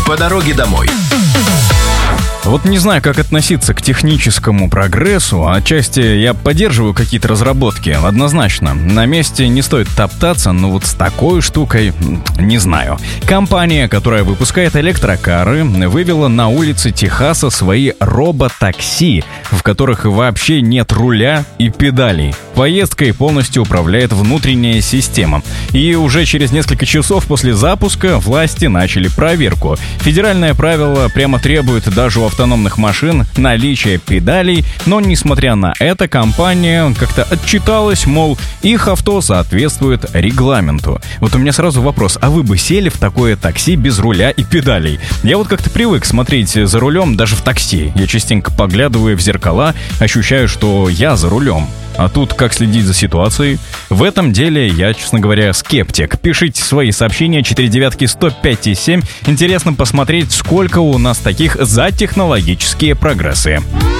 по дороге домой. Вот не знаю, как относиться к техническому прогрессу. Отчасти я поддерживаю какие-то разработки, однозначно. На месте не стоит топтаться, но вот с такой штукой не знаю. Компания, которая выпускает электрокары, вывела на улицы Техаса свои роботакси, в которых вообще нет руля и педалей. Поездкой полностью управляет внутренняя система. И уже через несколько часов после запуска власти начали проверку. Федеральное правило прямо требует даже у автономных машин наличия педалей, но несмотря на это, компания как-то отчиталась, мол, их авто соответствует регламенту. Вот у меня сразу вопрос, а вы бы сели в такое такси без руля и педалей? Я вот как-то привык смотреть за рулем даже в такси. Я частенько поглядываю в зеркала, ощущаю, что я за рулем. А тут как следить за ситуацией? В этом деле я, честно говоря, скептик. Пишите свои сообщения 495-105-7. Интересно посмотреть, сколько у нас таких за технологические прогрессы.